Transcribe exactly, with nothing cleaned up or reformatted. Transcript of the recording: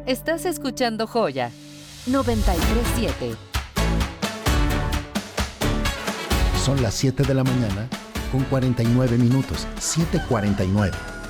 Estás escuchando Joya noventa y tres punto siete. Son las siete de la mañana con cuarenta y nueve minutos. siete cuarenta y nueve.